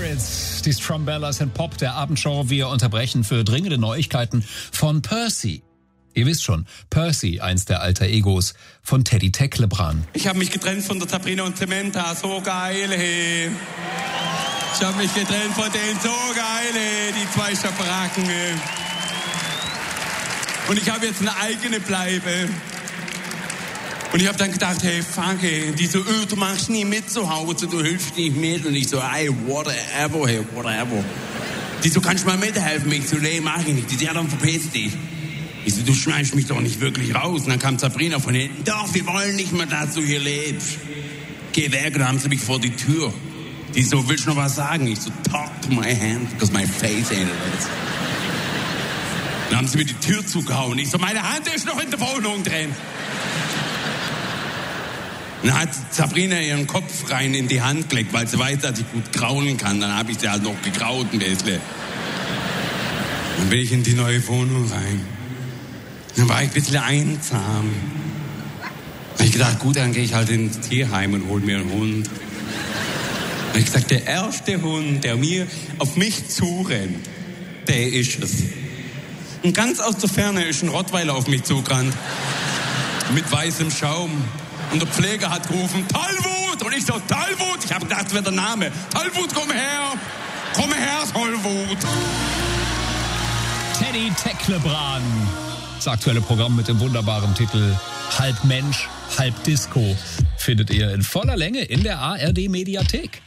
Spirits, die Strumbellas and Pop der Abendshow. Wir unterbrechen für dringende Neuigkeiten von Percy. Ihr wisst schon, Percy, eins der alter Egos von Teddy Tecklebrand. Ich habe mich getrennt von der Sabrina und Samantha, so geil, hey. Ich habe mich getrennt von denen, so geil, hey, die zwei Schabracken, hey. Und ich habe jetzt eine eigene Bleibe. Und ich habe dann gedacht, hey, fuck, hey, die so, du machst nie mit zu Hause, du hilfst nicht mit. Und ich so, hey, whatever, hey, whatever. Die so, kannst du mal mithelfen? Ich so, nee, mach ich nicht. Die so, ja, dann verpiss dich. Ich so, du schmeißt mich doch nicht wirklich raus. Und dann kam Sabrina von hinten, doch, wir wollen nicht mehr, dass du hier lebst. Geh weg, und dann haben sie mich vor die Tür. Die so, willst du noch was sagen? Ich so, talk to my hand, because my face ain't it. Dann haben sie mir die Tür zugehauen. Ich so, meine Hand ist noch in der Wohnung drin. Dann hat Sabrina ihren Kopf rein in die Hand gelegt, weil sie weiß, dass ich gut kraulen kann. Dann habe ich sie halt noch gekraut ein bisschen. Dann bin ich in die neue Wohnung rein. Dann war ich ein bisschen einsam. Dann habe ich gedacht, gut, dann gehe ich halt ins Tierheim und hole mir einen Hund. Dann habe ich gesagt, der erste Hund, der auf mich zurennt, der ist es. Und ganz aus der Ferne ist ein Rottweiler auf mich zugerannt. Mit weißem Schaum. Und der Pfleger hat gerufen, Talwut! Und ich so, Talwut! Ich habe gedacht, das wäre der Name. Talwut, komm her! Komm her, Talwut! Teddy Tecklebrand. Das aktuelle Programm mit dem wunderbaren Titel Halb Mensch, halb Disco findet ihr in voller Länge in der ARD Mediathek.